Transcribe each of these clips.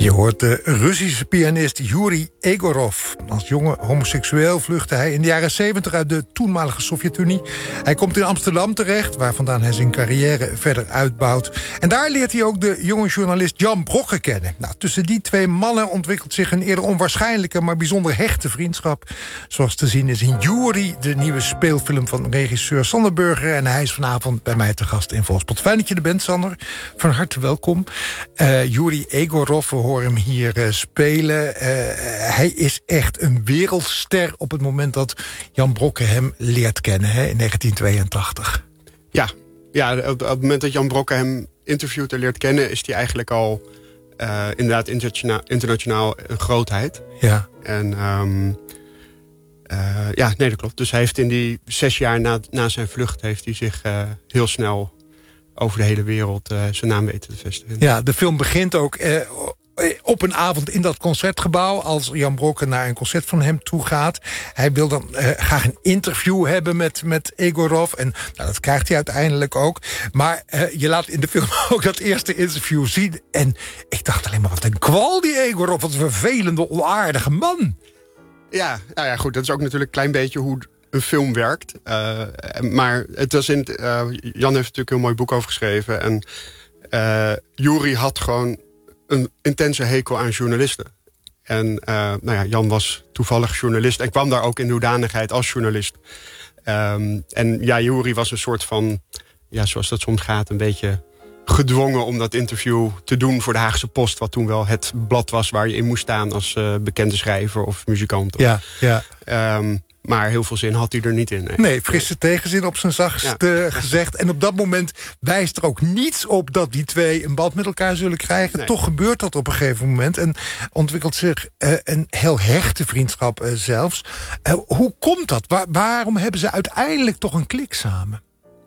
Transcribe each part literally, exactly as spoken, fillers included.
Je hoort de Russische pianist Yuri Egorov. Als jonge homoseksueel vluchtte hij in de jaren zeventig uit de toenmalige Sovjet-Unie. Hij komt in Amsterdam terecht, waar vandaan hij zijn carrière verder uitbouwt. En daar leert hij ook de jonge journalist Jan Brokke kennen. Nou, tussen die twee mannen ontwikkelt zich een eerder onwaarschijnlijke, maar bijzonder hechte vriendschap. Zoals te zien is in Yuri, de nieuwe speelfilm van regisseur Sander Burger. En hij is vanavond bij mij te gast in Volkspot. Fijn dat je er bent, Sander. Van harte welkom. Uh, Yuri Egorov, we horen hem hier uh, spelen. Uh, hij is echt een wereldster op het moment dat Jan Brokke hem leert kennen, hè, in negentien tweeëntachtig. Ja, ja op, op het moment dat Jan Brokke hem interviewt en leert kennen, is hij eigenlijk al uh, inderdaad internationaal, internationaal een grootheid. Ja. En um, uh, ja, nee, dat klopt. Dus hij heeft in die zes jaar na, na zijn vlucht heeft hij zich uh, heel snel over de hele wereld uh, zijn naam weten te vestigen. Ja, de film begint ook uh, op een avond in dat concertgebouw, als Jan Brokke naar een concert van hem toe gaat. Hij wil dan uh, graag een interview hebben met, met Egorov. En nou, dat krijgt hij uiteindelijk ook. Maar uh, je laat in de film ook dat eerste interview zien. En ik dacht alleen maar, wat een kwal die Egorov. Wat een vervelende, onaardige man. Ja, nou ja, goed. Dat is ook natuurlijk een klein beetje hoe een film werkt. Uh, maar het was in, uh, Jan heeft natuurlijk een heel mooi boek over geschreven. En uh, Yuri had gewoon een intense hekel aan journalisten. En uh, nou ja, Jan was toevallig journalist en kwam daar ook in de hoedanigheid als journalist. Um, en ja, Yuri was een soort van, ja, zoals dat soms gaat, een beetje gedwongen om dat interview te doen voor de Haagse Post, wat toen wel het blad was waar je in moest staan als uh, bekende schrijver of muzikant. Of, ja, ja. Um, maar heel veel zin had hij er niet in. Nee, nee frisse tegenzin op zijn zachtst ja. gezegd. En op dat moment wijst er ook niets op dat die twee een band met elkaar zullen krijgen. Nee. Toch gebeurt dat op een gegeven moment. En ontwikkelt zich uh, een heel hechte vriendschap uh, zelfs. Uh, hoe komt dat? Waar, waarom hebben ze uiteindelijk toch een klik samen?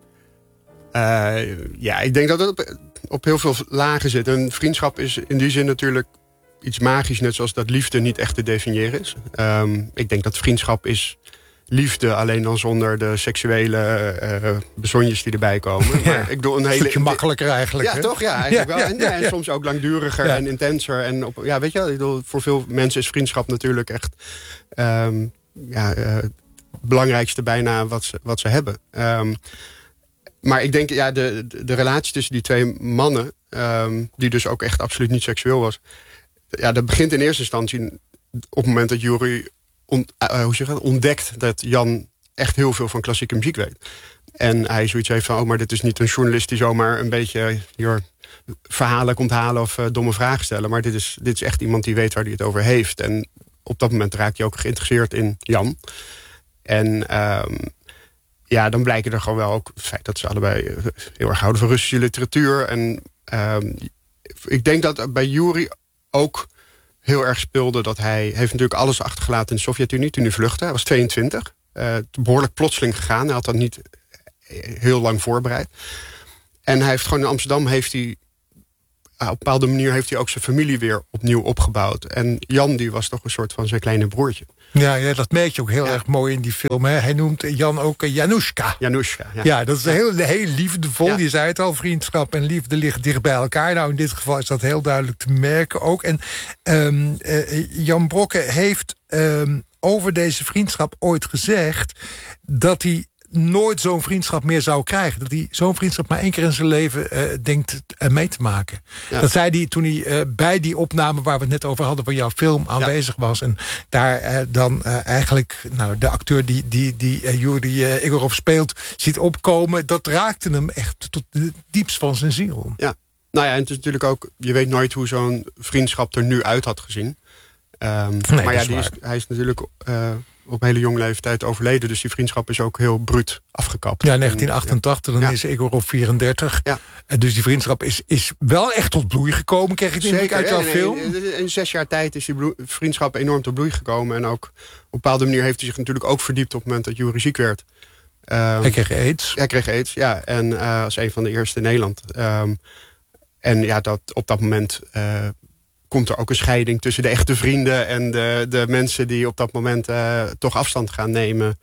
Uh, ja, ik denk dat het op, op heel veel lagen zit. Een vriendschap is in die zin natuurlijk iets magisch, net zoals dat liefde niet echt te definiëren is. Um, ik denk dat vriendschap is liefde, alleen dan zonder de seksuele uh, bezonjes die erbij komen. Ja, maar ik bedoel, een hele stukje makkelijker eigenlijk. Ja, hè? toch? Ja, eigenlijk ja, wel. Ja, en, ja, en ja. soms ook langduriger ja. en intenser. En op, ja, weet je, ik bedoel, voor veel mensen is vriendschap natuurlijk echt um, ja, uh, het belangrijkste bijna wat ze, wat ze hebben. Um, maar ik denk, ja, de, de, de relatie tussen die twee mannen, um, die dus ook echt absoluut niet seksueel was, ja, dat begint in eerste instantie op het moment dat Yuri on, uh, hoe zeg je dat, ontdekt dat Jan echt heel veel van klassieke muziek weet. En hij zoiets heeft van, oh, maar dit is niet een journalist die zomaar een beetje hier verhalen komt halen of uh, domme vragen stellen. Maar dit is, dit is echt iemand die weet waar hij het over heeft. En op dat moment raakt hij ook geïnteresseerd in Jan. En um, ja, dan blijken er gewoon wel ook het feit dat ze allebei heel erg houden van Russische literatuur. En um, ik denk dat bij Yuri ook heel erg speelde dat hij heeft natuurlijk alles achtergelaten in de Sovjet-Unie toen hij vluchtte. Hij was tweeëntwintig. Uh, behoorlijk plotseling gegaan. Hij had dat niet heel lang voorbereid. En hij heeft gewoon in Amsterdam heeft hij op een bepaalde manier heeft hij ook zijn familie weer opnieuw opgebouwd. En Jan die was toch een soort van zijn kleine broertje. Ja, ja, dat merk je ook heel ja. erg mooi in die film. Hè? Hij noemt Jan ook uh, Januszka. Januszka, ja. Ja, dat is heel, heel liefdevol. Ja. Je zei het al, vriendschap en liefde liggen dicht bij elkaar. Nou, in dit geval is dat heel duidelijk te merken ook. En um, uh, Jan Brokke heeft um, over deze vriendschap ooit gezegd dat hij nooit zo'n vriendschap meer zou krijgen. Dat hij zo'n vriendschap maar één keer in zijn leven uh, denkt uh, mee te maken. Ja. Dat zei hij toen hij uh, bij die opname waar we het net over hadden van jouw film aanwezig ja. was. En daar uh, dan uh, eigenlijk nou, de acteur die, die, die uh, Yuri uh, Egorov speelt ziet opkomen. Dat raakte hem echt tot het diepst van zijn ziel. Ja, nou ja, en het is natuurlijk ook, je weet nooit hoe zo'n vriendschap er nu uit had gezien. Um, nee, maar ja, die is, hij is natuurlijk Uh, op hele jonge leeftijd overleden. Dus die vriendschap is ook heel bruut afgekapt. Ja, negentien achtentachtig, en, dan ja. is Egorov vierendertig. Ja. En dus die vriendschap is, is wel echt tot bloei gekomen, kreeg ik de indruk uit jouw nee, film. In, in zes jaar tijd is die bloei, vriendschap enorm tot bloei gekomen. En ook op een bepaalde manier heeft hij zich natuurlijk ook verdiept op het moment dat Yuri ziek werd. Um, hij kreeg aids. Hij kreeg aids, ja. En uh, als een van de eerste in Nederland. Um, en ja, dat op dat moment Uh, komt er ook een scheiding tussen de echte vrienden en de, de mensen die op dat moment uh, toch afstand gaan nemen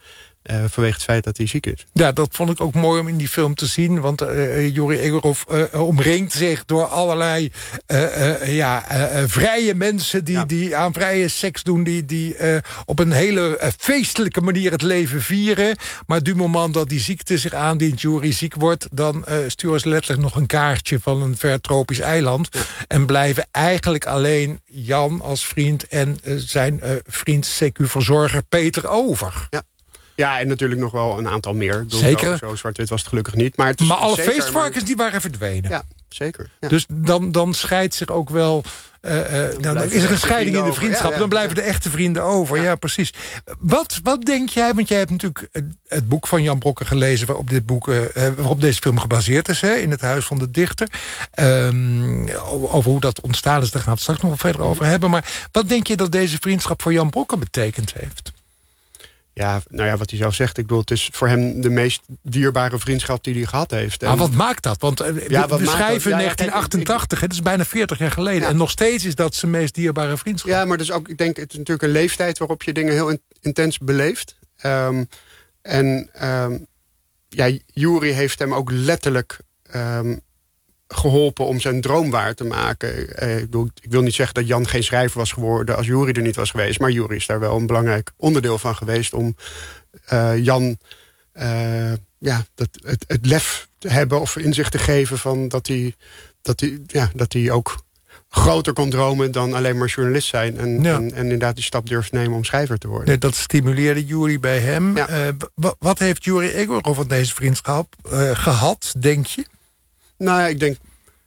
Uh, vanwege het feit dat hij ziek is. Ja, dat vond ik ook mooi om in die film te zien. Want uh, Juri Egorov uh, omringt zich door allerlei uh, uh, ja, uh, uh, vrije mensen... Die, ja. die aan vrije seks doen. Die, die uh, op een hele uh, feestelijke manier het leven vieren. Maar du moment dat die ziekte zich aandient, Juri ziek wordt... dan uh, sturen ze letterlijk nog een kaartje van een ver tropisch eiland. Ja. En blijven eigenlijk alleen Jan als vriend... en uh, zijn uh, vriend C Q-verzorger Peter over. Ja. Ja, en natuurlijk nog wel een aantal meer. Zeker. Zo, zo zwart-wit was het gelukkig niet. Maar, het maar alle zeker, feestvarkens maar... die waren verdwenen. Ja, zeker. Ja. Dus dan, dan scheidt zich ook wel... Uh, uh, dan, dan is er een scheiding in de vriendschap. Ja, ja, dan blijven ja. de echte vrienden over. Ja, ja precies. Wat, wat denk jij? Want jij hebt natuurlijk het boek van Jan Brokken gelezen... waarop, dit boek, uh, waarop deze film gebaseerd is. Hè, in het Huis van de Dichter. Um, over hoe dat ontstaan is, daar gaan we het straks nog wel verder over hebben. Maar wat denk je dat deze vriendschap voor Jan Brokken betekend heeft? Ja, nou ja, wat hij zelf zegt. Ik bedoel, het is voor hem de meest dierbare vriendschap die hij gehad heeft. En... Maar wat maakt dat? Want uh, ja, we, we schrijven ja, negentien achtentachtig, het is bijna veertig jaar geleden. Ja. En nog steeds is dat zijn meest dierbare vriendschap. Ja, maar dus ook, ik denk, het is natuurlijk een leeftijd waarop je dingen heel in, intens beleeft. Um, en um, ja, Juri heeft hem ook letterlijk... Um, geholpen om zijn droom waar te maken. Eh, ik, bedoel, ik wil niet zeggen dat Jan geen schrijver was geworden... als Juri er niet was geweest. Maar Juri is daar wel een belangrijk onderdeel van geweest... om uh, Jan uh, ja, dat, het, het lef te hebben of inzicht te geven... van dat hij, dat hij, ja, dat hij ook groter kon dromen dan alleen maar journalist zijn. En, ja. en, en inderdaad die stap durft nemen om schrijver te worden. Nee, dat stimuleerde Juri bij hem. Ja. Uh, w- wat heeft Juri Egorov van deze vriendschap uh, gehad, denk je? Nou ja, ik denk...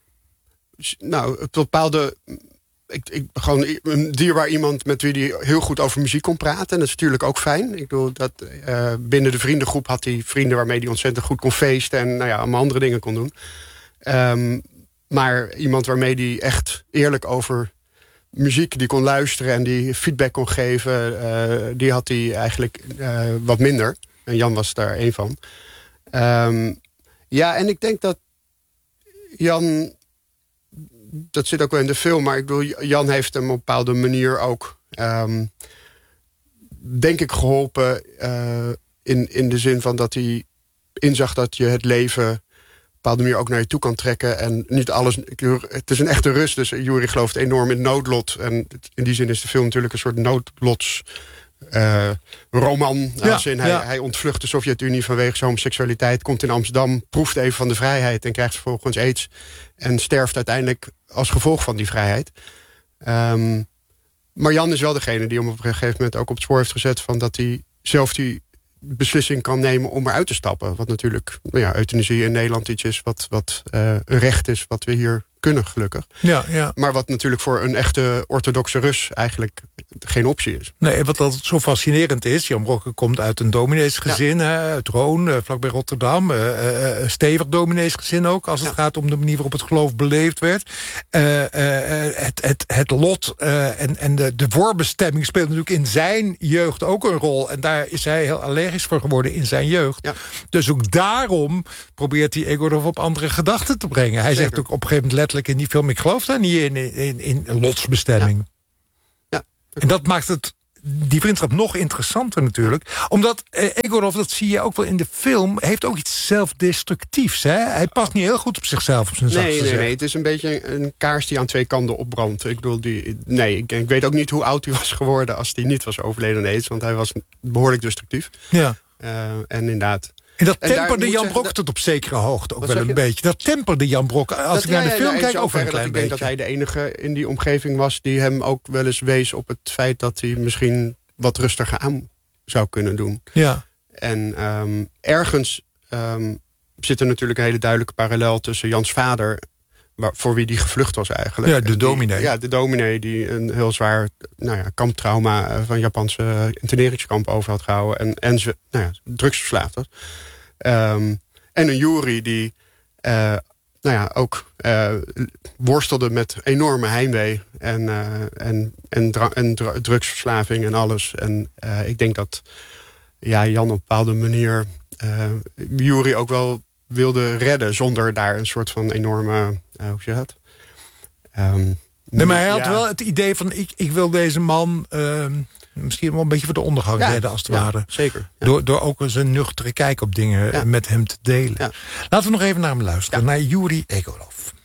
Nou, een bepaalde... Ik, ik, gewoon een dierbaar iemand met wie hij heel goed over muziek kon praten. En dat is natuurlijk ook fijn. Ik bedoel, dat, uh, binnen de vriendengroep had hij vrienden... waarmee hij ontzettend goed kon feesten... en nou ja, allemaal andere dingen kon doen. Um, maar iemand waarmee hij echt eerlijk over muziek... die kon luisteren en die feedback kon geven... Uh, die had hij eigenlijk uh, wat minder. En Jan was daar één van. Um, ja, en ik denk dat Jan... Dat zit ook wel in de film, maar ik bedoel, Jan heeft hem op een bepaalde manier ook, um, denk ik, geholpen uh, in, in de zin van dat hij inzag dat je het leven op een bepaalde manier ook naar je toe kan trekken en niet alles. Het is een echte rust, dus Juri gelooft enorm in noodlot en in die zin is de film natuurlijk een soort noodlots uh, roman. Ja, als in, hij, ja. hij ontvlucht de Sovjet-Unie vanwege zijn homoseksualiteit, komt in Amsterdam, proeft even van de vrijheid en krijgt vervolgens aids en sterft uiteindelijk als gevolg van die vrijheid. Um, maar Jan is wel degene die hem op een gegeven moment ook op het spoor heeft gezet van dat hij zelf die beslissing kan nemen om eruit te stappen. Wat natuurlijk, nou ja, euthanasie in Nederland iets is wat, wat uh, een recht is wat we hier kunnen, gelukkig. Ja, ja. Maar wat natuurlijk voor een echte orthodoxe Rus eigenlijk geen optie is. Nee, wat altijd zo fascinerend is, Jan Brokken komt uit een domineesgezin, ja. uit Roon, uh, vlakbij Rotterdam. Uh, uh, stevig domineesgezin ook, als het ja. gaat om de manier waarop het geloof beleefd werd. Uh, uh, het, het, het lot uh, en, en de, de voorbestemming speelt natuurlijk in zijn jeugd ook een rol. En daar is hij heel allergisch voor geworden in zijn jeugd. Ja. Dus ook daarom probeert hij Egorov op andere gedachten te brengen. Hij Zeker. zegt ook op een gegeven moment letterlijk in die film, ik geloof daar niet in, in, in lotsbestemming. Ja. Ja, en dat maakt het die vriendschap nog interessanter natuurlijk. Omdat eh, Egorov, dat zie je ook wel in de film, heeft ook iets zelfdestructiefs. Hè? Hij past niet heel goed op zichzelf, op zijn zachtste Nee, nee, zeggen. nee. Het is een beetje een kaars die aan twee kanten opbrandt. Ik bedoel, die, nee, ik, ik weet ook niet hoe oud hij was geworden als hij niet was overleden aan aids. Want hij was behoorlijk destructief. Ja. Uh, en inderdaad. En dat temperde Jan Brok tot op zekere hoogte ook wel een beetje. Dat temperde Jan Brok. Als dat, ik naar ja, de film ja, kijk, ook wel een dat klein ik beetje. denk dat hij de enige in die omgeving was die hem ook wel eens wees op het feit dat hij misschien wat rustiger aan zou kunnen doen. Ja. En um, ergens um, zit er natuurlijk een hele duidelijke parallel tussen Jans vader, waar, voor wie die gevlucht was eigenlijk. Ja, de dominee. Die, ja, de dominee die een heel zwaar nou ja, kamptrauma van Japanse interneringskamp over had gehouden. En, en ze nou ja, drugsverslaafd was. Um, en een Juri die uh, nou ja, ook uh, worstelde met enorme heimwee. En, uh, en, en, dra- en dra- drugsverslaving en alles. En uh, ik denk dat ja, Jan op een bepaalde manier uh, Juri ook wel wilde redden zonder daar een soort van enorme, uh, hoe zeg je dat? Um, nee, maar hij had ja. wel het idee van, ik, ik wil deze man uh, misschien wel een beetje voor de ondergang ja, redden als het ja, ware. Zeker. Ja. Door, door ook eens een nuchtere kijk op dingen ja. met hem te delen. Ja. Laten we nog even naar hem luisteren. Ja. Naar Joeri Egorov.